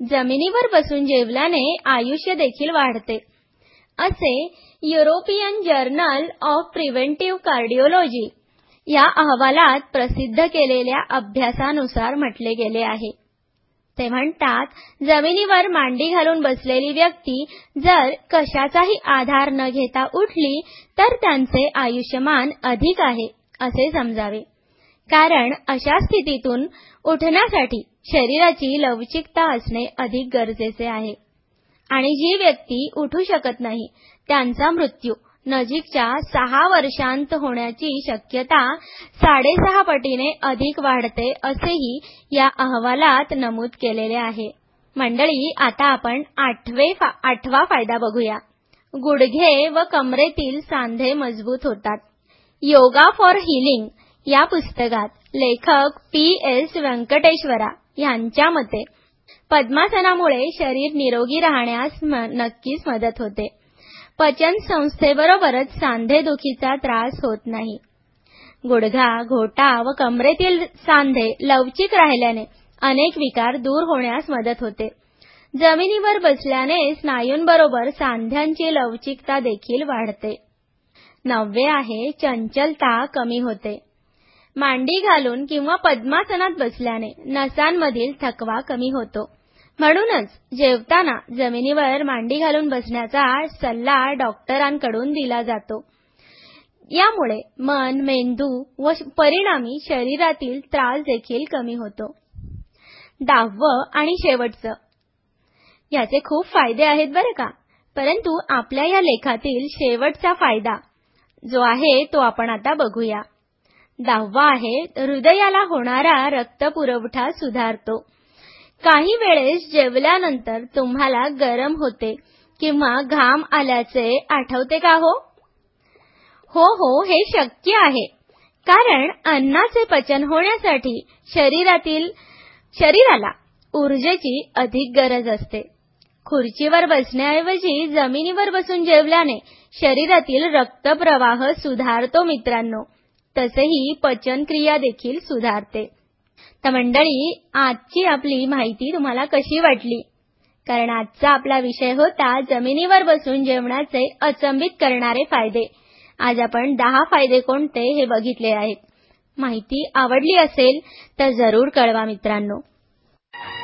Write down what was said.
जमिनीवर बसून जेवल्याने आयुष्य देखील वाढते, असे European journal of preventive cardiology या अहवालात प्रसिद्ध केलेल्या अभ्यासानुसार म्हटले गेले आहे. ते म्हणतात, जमिनीवर मांडी घालून बसलेली व्यक्ती जर कशाचाही आधार न घेता उठली तर त्यांचे आयुष्यमान अधिक आहे असे समजावे. कारण अशा स्थितीतून उठण्यासाठी शरीराची लवचिकता असणे अधिक गरजेचे आहे. आणि जी व्यक्ती उठू शकत नाही त्यांचा मृत्यू नजीकच्या 6 वर्षांत होण्याची शक्यता 6.5 पटीने अधिक वाढते असेही या अहवालात नमूद केलेले आहे. मंडळी, आता आपण 8वा फायदा बघूया. गुडघे व कमरेतील सांधे मजबूत होतात. योगा फॉर हीलिंग या पुस्तकात लेखक PS व्यंकटेश्वरा यांच्या मते पद्मासनामुळे शरीर निरोगी राहण्यास नक्कीच मदत होते. पचन संस्थेबरोबरच सांधेदुखीचा त्रास होत नाही. गुडघा, घोटा व कमरेतील सांधे लवचिक राहिल्याने अनेक विकार दूर होण्यास मदत होते. जमिनीवर बसल्याने स्नायूंबरोबर सांध्यांची लवचिकता देखील वाढते. 9वे आहे, चंचलता कमी होते. मांडी घालून किंवा पद्मासनात बसल्याने नसांमधील थकवा कमी होतो. म्हणूनच जेवताना जमिनीवर मांडी घालून बसण्याचा सल्ला डॉक्टरांकडून दिला जातो. यामुळे मन, मेंदू व परिणामी शरीरातील त्रास देखील कमी होतो. 10वं आणि शेवटचं. याचे खूप फायदे आहेत बरं का, परंतु आपल्या या लेखातील शेवटचा फायदा जो आहे तो आपण आता बघूया. 10वा आहे, हृदयाला होणारा रक्तपुरवठा सुधारतो. काही वेळेस जेवल्यानंतर तुम्हाला गरम होते किंवा घाम आल्याचे आठवते का हो? हो, हे शक्य आहे. कारण अन्नाचे पचन होण्यासाठी शरीराला ऊर्जेची अधिक गरज असते. खुर्चीवर बसण्याऐवजी जमिनीवर बसून जेवल्याने शरीरातील रक्तप्रवाह सुधारतो मित्रांनो. तसेही पचनक्रिया देखील सुधारते. तर मंडळी, आजची आपली माहिती तुम्हाला कशी वाटली? कारण आजचा आपला विषय होता जमिनीवर बसून जेवणाचे अचंबित करणारे फायदे. आज आपण 10 फायदे कोणते हे बघितले आहेत. माहिती आवडली असेल तर जरूर कळवा मित्रांनो.